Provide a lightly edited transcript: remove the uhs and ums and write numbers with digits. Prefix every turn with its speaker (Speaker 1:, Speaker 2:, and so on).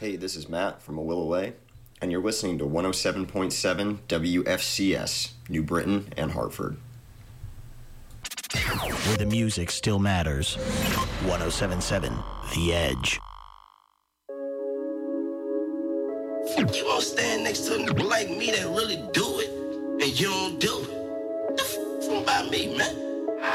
Speaker 1: Hey, this is Matt from Awilaway, and you're listening to 107.7 WFCS, New Britain and Hartford.
Speaker 2: Where the music still matters. 107.7 The Edge.
Speaker 3: You won't stand next to a nigga like me that really do it, and you don't do it. What the f*** about me, man?